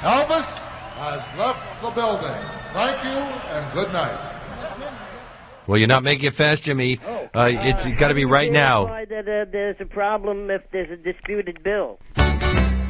Elvis has left the building. Thank you and good night. Well, you're not making it fast, Jimmy. It's got to be right now. That there's a problem if there's a disputed bill.